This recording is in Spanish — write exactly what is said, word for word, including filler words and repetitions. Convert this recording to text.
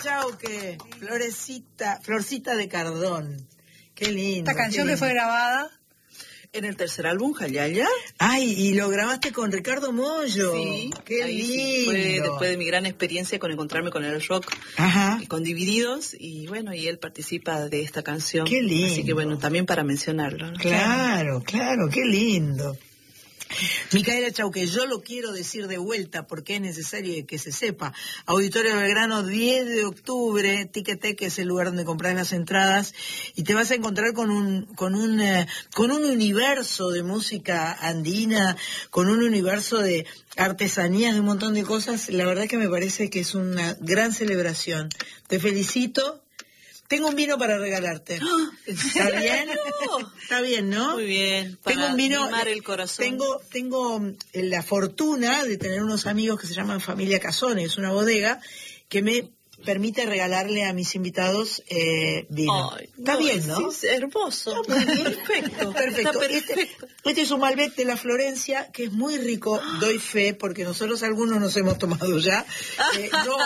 Chauque, Florecita, Florcita de Cardón. Qué lindo. Esta canción que fue grabada en el tercer álbum, Jayaya. Ay, y lo grabaste con Ricardo Mollo. Sí, qué ahí lindo. Sí, fue después de mi gran experiencia con encontrarme con el rock. Ajá. Y con Divididos, y bueno, y él participa de esta canción. Qué lindo. Así que bueno, también para mencionarlo, ¿no? Claro, claro, qué lindo. Micaela Chauque, yo lo quiero decir de vuelta porque es necesario que se sepa. Auditorio Belgrano, diez de octubre, Tiquetec, que es el lugar donde compras las entradas, y te vas a encontrar con un con un eh, con un universo de música andina, con un universo de artesanías, de un montón de cosas. La verdad que me parece que es una gran celebración. Te felicito. Tengo un vino para regalarte. ¿Está bien? No. Está bien, ¿no? Muy bien. Para tengo un vino. mimar el corazón. Tengo, tengo la fortuna de tener unos amigos que se llaman Familia Casone, es una bodega que me permite regalarle a mis invitados eh, vino. Ay, está no, bien, ¿no? Es hermoso. Está muy bien. Perfecto. Perfecto. Está perfecto. Este, este es un Malbec de la Florencia que es muy rico. Doy fe porque nosotros algunos nos hemos tomado ya. Eh, no